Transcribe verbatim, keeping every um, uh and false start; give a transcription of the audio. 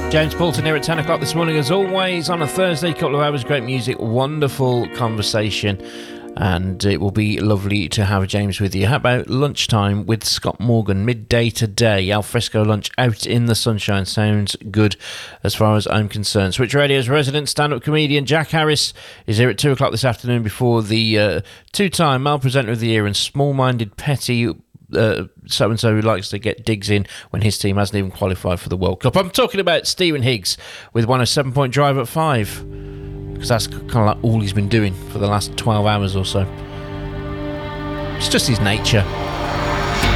James Bolton here at ten o'clock this morning, as always, on a Thursday. Couple of hours, great music, wonderful conversation, and it will be lovely to have James with you. How about lunchtime with Scott Morgan, midday today? Alfresco lunch out in the sunshine. Sounds good as far as I'm concerned. Switch Radio's resident stand-up comedian Jack Harris is here at two o'clock this afternoon before the uh, two-time Malpresenter of the Year and small-minded, petty Uh, so-and-so who likes to get digs in when his team hasn't even qualified for the World Cup. I'm talking about Stephen Higgs with one of Seven Point Drive at five, because that's kind of like all he's been doing for the last twelve hours or so. It's just his nature.